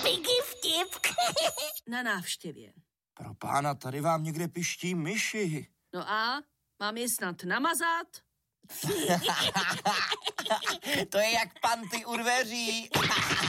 Taky vtip. Na návštěvě. Pro pána, tady vám někde piští myši. No a? Mám je snad namazat? To je jak panty u dveří.